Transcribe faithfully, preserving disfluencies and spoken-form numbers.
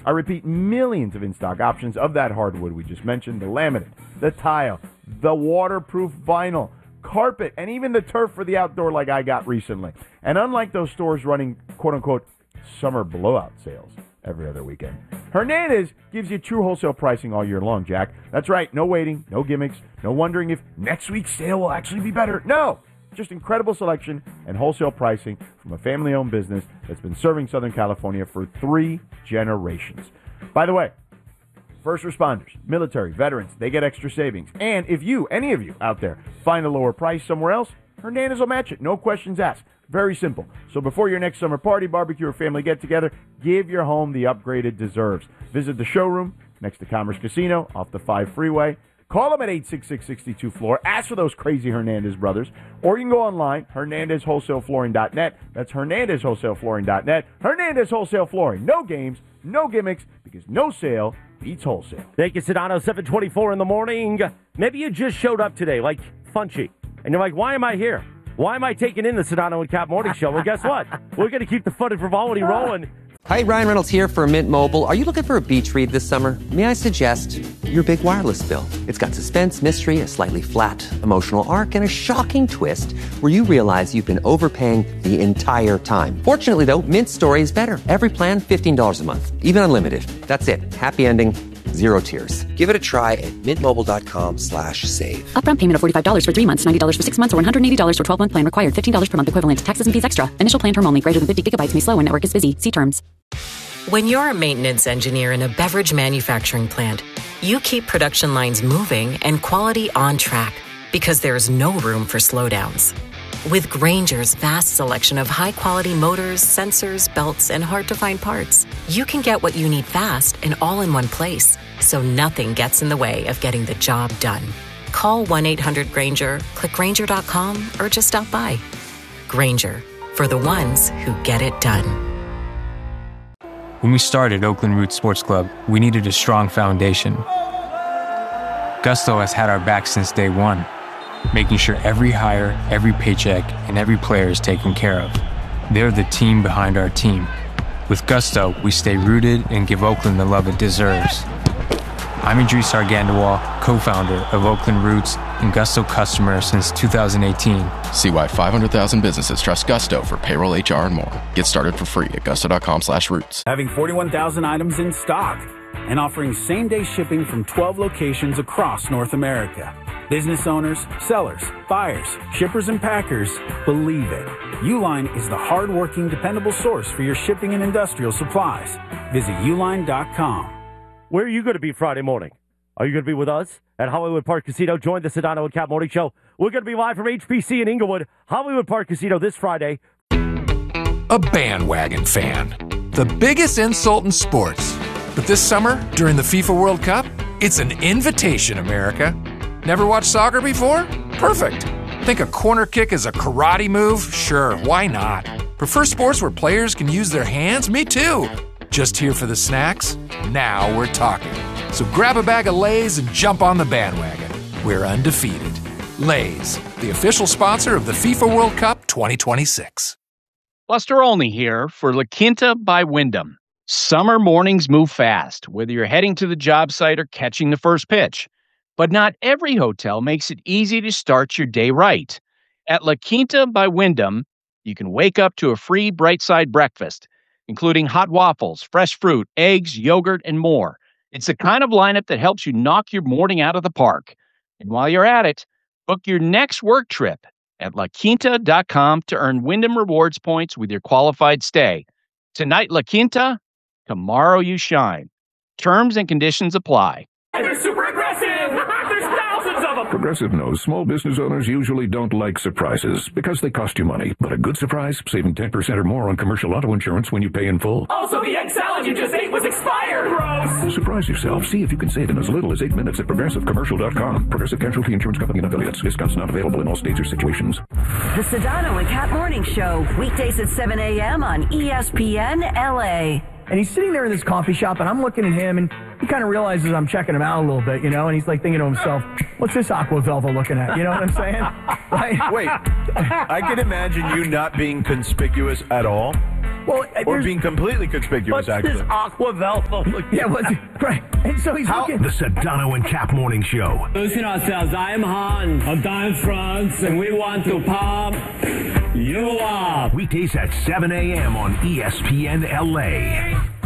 I repeat, millions of in-stock options of that hardwood we just mentioned, the laminate, the tile, the waterproof vinyl, carpet, and even the turf for the outdoor like I got recently. And unlike those stores running, quote-unquote, summer blowout sales every other weekend, Hernandez gives you true wholesale pricing all year long, Jack. That's right, no waiting, no gimmicks, no wondering if next week's sale will actually be better. No! Just incredible selection and wholesale pricing from a family-owned business that's been serving Southern California for three generations. By the way, first responders, military, veterans, they get extra savings. And if you, any of you out there, find a lower price somewhere else, Hernandez will match it. No questions asked. Very simple. So before your next summer party, barbecue, or family get-together, give your home the upgrade it deserves. Visit the showroom next to Commerce Casino off the five freeway. Call them at eight six six, six two, floor. Ask for those crazy Hernandez brothers. Or you can go online, Hernandez Wholesale Flooring dot net. That's Hernandez Wholesale Flooring dot net. Hernandez Wholesale Flooring. No games, no gimmicks, because no sale beats wholesale. Thank you, Sedano. seven twenty-four in the morning. Maybe you just showed up today, like Funchy. And you're like, why am I here? Why am I taking in the Sedano and Cap Morning Show? Well, guess what? We're going to keep the fun and frivolity rolling. Hi, Ryan Reynolds here for Mint Mobile. Are you looking for a beach read this summer? May I suggest your big wireless bill? It's got suspense, mystery, a slightly flat, emotional arc, and a shocking twist where you realize you've been overpaying the entire time. Fortunately, though, Mint's story is better. Every plan, fifteen dollars a month. Even unlimited. That's it. Happy ending. Zero tears. Give it a try at mintmobile.com slash save. Upfront payment of forty-five dollars for three months, ninety dollars for six months, or one hundred eighty dollars for twelve-month plan required. fifteen dollars per month equivalent. Taxes and fees extra. Initial plan term only. Greater than fifty gigabytes may slow when network is busy. See terms. When you're a maintenance engineer in a beverage manufacturing plant, you keep production lines moving and quality on track because there's no room for slowdowns. With Grainger's vast selection of high-quality motors, sensors, belts, and hard-to-find parts, you can get what you need fast and all in one place, so nothing gets in the way of getting the job done. Call one eight hundred Grainger, click Grainger dot com, or just stop by. Grainger, for the ones who get it done. When we started Oakland Roots Sports Club, we needed a strong foundation. Gusto has had our back since day one, making sure every hire, every paycheck, and every player is taken care of. They're the team behind our team. With Gusto, we stay rooted and give Oakland the love it deserves. I'm Idris Argandawal, co-founder of Oakland Roots and Gusto customer since two thousand eighteen. See why five hundred thousand businesses trust Gusto for payroll, H R, and more. Get started for free at gusto.com slash roots. Having forty-one thousand items in stock and offering same-day shipping from twelve locations across North America. Business owners, sellers, buyers, shippers, and packers, believe it. Uline is the hard-working, dependable source for your shipping and industrial supplies. Visit uline dot com. Where are you going to be Friday morning? Are you going to be with us at Hollywood Park Casino? Join the Sedano and Cap Morning Show. We're going to be live from H P C in Inglewood, Hollywood Park Casino this Friday. A bandwagon fan. The biggest insult in sports. But this summer, during the FIFA World Cup, it's an invitation, America. Never watched soccer before? Perfect. Think a corner kick is a karate move? Sure, why not? Prefer sports where players can use their hands? Me too. Just here for the snacks? Now we're talking. So grab a bag of Lay's and jump on the bandwagon. We're undefeated. Lay's, the official sponsor of the FIFA World Cup twenty twenty-six. Buster Olney here for La Quinta by Wyndham. Summer mornings move fast, whether you're heading to the job site or catching the first pitch. But not every hotel makes it easy to start your day right. At La Quinta by Wyndham, you can wake up to a free Bright Side breakfast, including hot waffles, fresh fruit, eggs, yogurt, and more. It's the kind of lineup that helps you knock your morning out of the park. And while you're at it, book your next work trip at la quinta dot com to earn Wyndham Rewards points with your qualified stay. Tonight, La Quinta, tomorrow you shine. Terms and conditions apply. They're super aggressive! There's thousands of them! Progressive knows small business owners usually don't like surprises because they cost you money. But a good surprise, saving ten percent or more on commercial auto insurance when you pay in full. Also, the egg salad you just ate was expired! Gross! Surprise yourself. See if you can save in as little as eight minutes at progressive commercial dot com. Progressive Casualty Insurance Company and affiliates. Discounts not available in all states or situations. The Sedano and Cap Morning Show, weekdays at seven a.m. on E S P N L A. And he's sitting there in this coffee shop, and I'm looking at him, and he kind of realizes I'm checking him out a little bit, you know, and he's like thinking to himself, what's this Aqua Velva looking at? You know what I'm saying? Like, wait, I can imagine you not being conspicuous at all. Well, or there's- being completely conspicuous, What's actually. this Aqua Velva look? Yeah, what's right? And so he's How, looking. the Sedano and Cap Morning Show. Introducing ourselves. I am Han of Dance France, and we want to pump you up. Weekdays at seven a.m. on E S P N L A.